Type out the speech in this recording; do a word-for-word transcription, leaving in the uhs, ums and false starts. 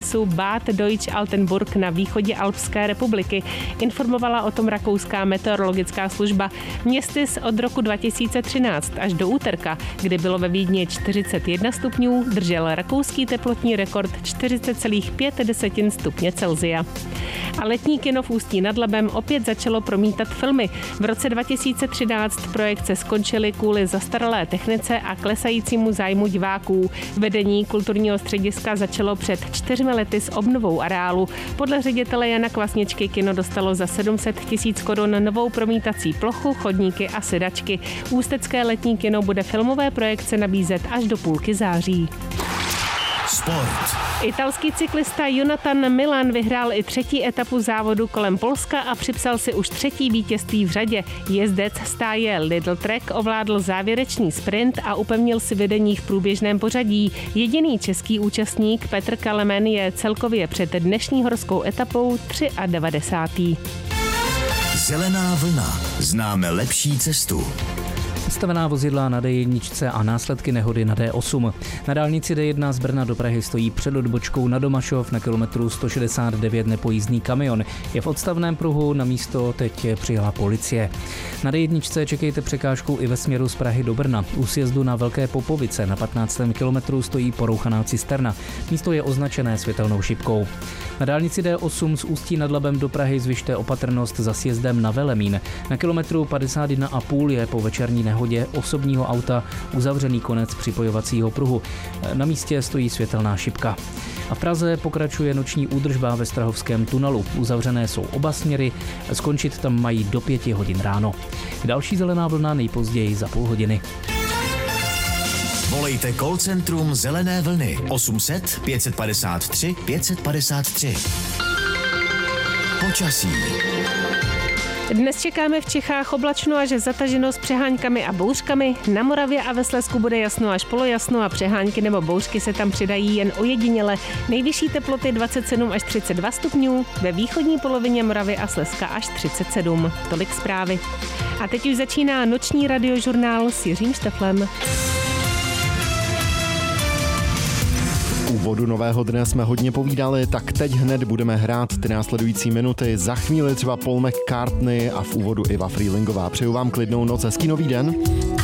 okresu Bad Deutsch-Altenburg na východě Alpské republiky. Informovala o tom rakouská meteorologická služba. Městys od roku dva tisíce třináct až do úterka, kdy bylo ve Vídni čtyřicet jedna stupňů, držel rakouský teplotní rekord čtyřicet celá pět stupně Celsia. A letní kino v Ústí nad Labem opět začalo promítat filmy. V roce dva tisíce třináct projekce skončily kvůli zastaralé technice a klesajícímu zájmu diváků. Vedení kulturního střediska začalo před čtyřmi lety s obnovou areálu. Podle ředitele Jana Kvasničky kino dostalo za sedm set tisíc korun novou promítací plochu, chodníky a sedačky. Ústecké letní kino bude filmové projekce nabízet až do půlky září. Sport. Italský cyklista Jonathan Milan vyhrál i třetí etapu závodu kolem Polska a připsal si už třetí vítězství v řadě. Jezdec stáje Lidl Trek ovládl závěrečný sprint a upevnil si vedení v průběžném pořadí. Jediný český účastník Petr Kalemen je celkově před dnešní horskou etapou devadesátý třetí Zelená vlna. Známe lepší cestu. Stavená vozidla na dé jedna a následky nehody na dé osm. Na dálnici dé jedna z Brna do Prahy stojí před odbočkou na Domašov na kilometru sto šedesát devět nepojízdný kamion. Je v odstavném pruhu, na místo teď přijela policie. Na dé jedna čekejte překážku i ve směru z Prahy do Brna. U sjezdu na Velké Popovice na patnáctém kilometru stojí porouchaná cisterna. Místo je označené světelnou šipkou. Na dálnici dé osm z Ústí nad Labem do Prahy zvyšte opatrnost za sjezdem na Velemín. Na kilometru padesát jedna a půl je po večerní nehodě osobního auta uzavřený konec připojovacího pruhu. Na místě stojí světelná šipka. A v Praze pokračuje noční údržba ve Strahovském tunelu. Uzavřené jsou oba směry, skončit tam mají do pěti hodin ráno. Další zelená vlna nejpozději za půl hodiny. Volejte call centrum Zelené vlny osm set pět set padesát tři pět set padesát tři. Počasí. Dnes čekáme v Čechách oblačno až zataženo s přeháňkami a bouřkami. Na Moravě a ve Slezsku bude jasno až polojasno a přehánky nebo bouřky se tam přidají jen ojediněle. Nejvyšší teploty dvacet sedm až třicet dva stupňů, ve východní polovině Moravy a Slezska až třicet sedm. Tolik zprávy. A teď už začíná noční radiožurnál s Jiřím Šteflem. Úvodu nového dne jsme hodně povídali, tak teď hned budeme hrát ty následující minuty. Za chvíli třeba Paul McCartney a v úvodu Eva Freelingová. Přeju vám klidnou noc, hezký nový den.